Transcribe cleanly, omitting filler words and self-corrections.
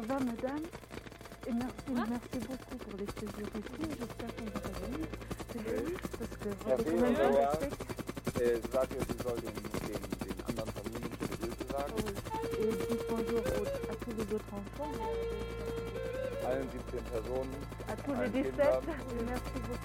revoir, madame. Et merci beaucoup pour les séjours ici. J'espère qu'on va revenir. C'est joli, parce que Herr c'est quand même Fehrenbauer, fantastique. sagt ihr, sie soll den anderen Familien schöne Grüße sagen. Et dites bonjour à tous les autres enfants. Allen 17 Personen, À tous les allen 17. Kindern. Merci beaucoup.